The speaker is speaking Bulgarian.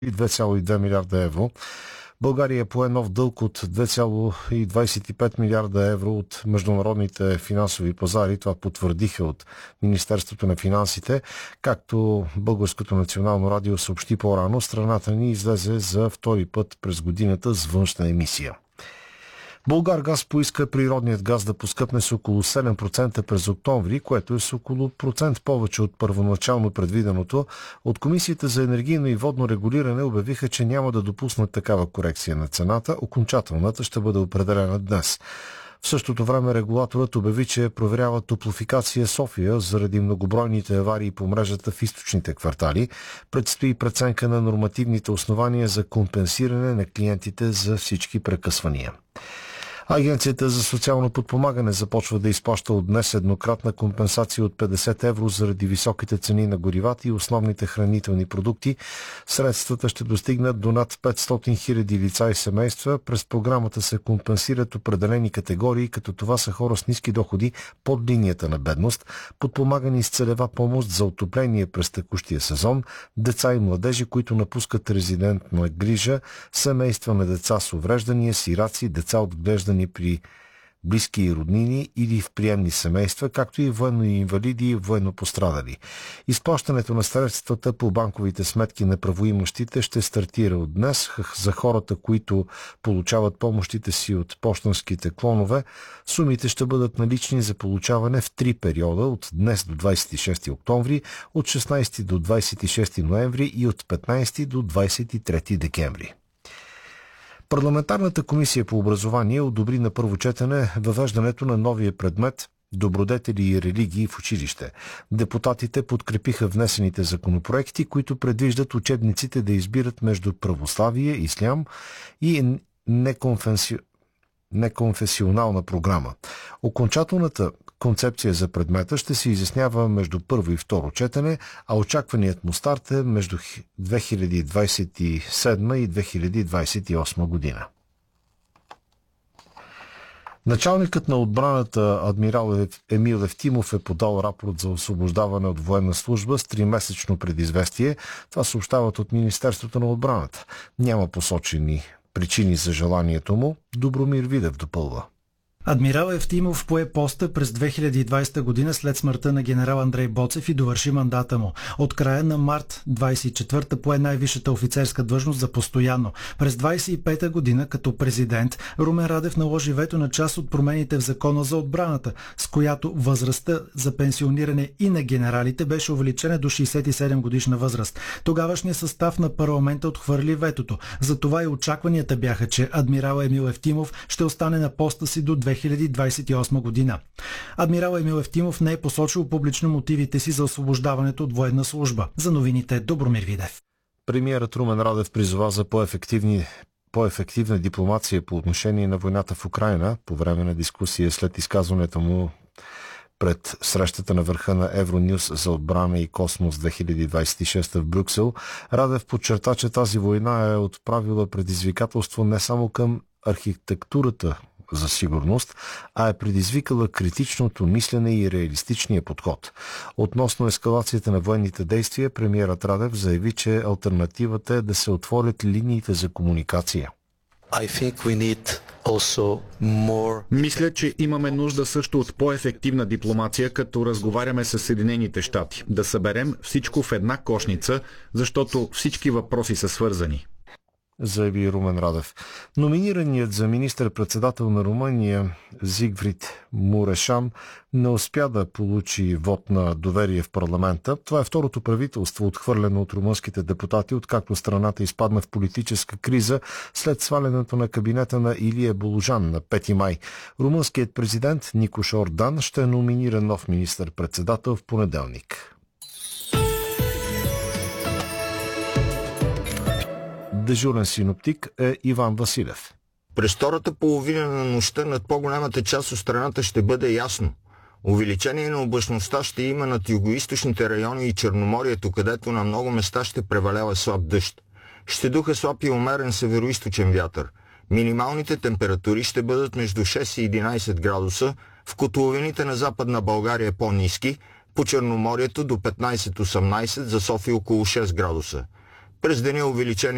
2,2 милиарда евро. България пое нов дълг от 2,25 милиарда евро от международните финансови пазари. Това потвърдиха от Министерството на финансите. Както Българското национално радио съобщи по-рано, страната ни излезе за втори път през годината с външна емисия. Булгаргаз поиска природният газ да поскъпне с около 7% през октомври, което е с около процент повече от първоначално предвиденото. От Комисията за енергийно и водно регулиране обявиха, че няма да допуснат такава корекция на цената. Окончателната ще бъде определена днес. В същото време регулаторът обяви, че проверява Топлофикация София заради многобройните аварии по мрежата в източните квартали. Предстои преценка на нормативните основания за компенсиране на клиентите за всички прекъсвания. Агенцията за социално подпомагане започва да изплаща от днес еднократна компенсация от 50 евро заради високите цени на горивата и основните хранителни продукти. Средствата ще достигнат до над 500 хиляди лица и семейства. През програмата се компенсират определени категории, като това са хора с ниски доходи под линията на бедност, подпомагани с целева помощ за отопление през текущия сезон, деца и младежи, които напускат резидентна грижа, семейства на деца с увреждания, сираци, деца отглеждани при близки и роднини или в приемни семейства, както и военно-инвалиди и военно-пострадали. Изплащането на средствата по банковите сметки на правоимащите ще стартира от днес. За хората, които получават помощите си от пощенските клонове, сумите ще бъдат налични за получаване в 3 периода от днес до 26 октомври, от 16 до 26 ноември и от 15 до 23 декември. Парламентарната комисия по образование одобри на първо четене въвеждането на новия предмет добродетели и религии в училище. Депутатите подкрепиха внесените законопроекти, които предвиждат учебниците да избират между православие, ислям и неконфесионална програма. Окончателната концепция за предмета ще се изяснява между първо и второ четене, а очакваният му старт е между 2027 и 2028 година. Началникът на отбраната адмирал Емил Евтимов е подал рапорт за освобождаване от военна служба с 3-месечно предизвестие. Това съобщават от Министерството на отбраната. Няма посочени причини за желанието му. Добромир Видев допълва. Адмирал Евтимов пое поста през 2020 година след смъртта на генерал Андрей Боцев и довърши мандата му. От края на март 24-та пое най-висшата офицерска длъжност за постоянно. През 25-та година като президент Румен Радев наложи вето на част от промените в Закона за отбраната, с която възрастта за пенсиониране и на генералите беше увеличена до 67 годишна възраст. Тогавашният състав на парламента отхвърли ветото. Затова и очакванията бяха, че адмирал Емил Евтимов ще остане на поста си до 2028 година. Адмирал Емил Евтимов не е посочил публично мотивите си за освобождаването от военна служба. За новините Добромир Видев. Премиерът Румен Радев призова за по-ефективна дипломация по отношение на войната в Украйна по време на дискусия след изказването му пред срещата на върха на Евронюс за отбрана и космос 2026 в Брюксел. Радев подчерта, че тази война е отправила предизвикателство не само към архитектурата за сигурност, а е предизвикала критичното мислене и реалистичния подход. Относно ескалацията на военните действия, премиерът Радев заяви, че алтернативата е да се отворят линиите за комуникация. Мисля, че имаме нужда също от по-ефективна дипломация, като разговаряме с Съединените щати. Да съберем всичко в една кошница, защото всички въпроси са свързани, заяви Румен Радев. Номинираният за министър-председател на Румъния Зигфрид Мурешан не успя да получи вод на доверие в парламента. Това е второто правителство, отхвърлено от румънските депутати, откакто страната изпадна в политическа криза след свалянето на кабинета на Илия Боложан на 5 май. Румънският президент Никош Ордан ще номинира нов министър-председател в понеделник. Дежурен синоптик е Иван Василев. През втората половина на нощта над по-голямата част от страната ще бъде ясно. Увеличение на облачността ще има над югоизточните райони и Черноморието, където на много места ще превалява слаб дъжд. Ще духа слаб и умерен североизточен вятър. Минималните температури ще бъдат между 6 и 11 градуса, в котловините на Западна България по-ниски, по Черноморието до 15-18, за София около 6 градуса. През деня увеличение